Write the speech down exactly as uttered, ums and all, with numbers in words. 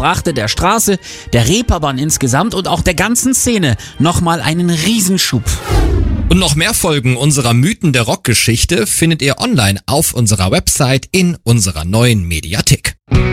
brachte der Straße, der Reeperbahn insgesamt und auch der ganzen Szene nochmal einen Riesenschub. Und noch mehr Folgen unserer Mythen der Rockgeschichte findet ihr online auf unserer Website in unserer neuen Mediathek.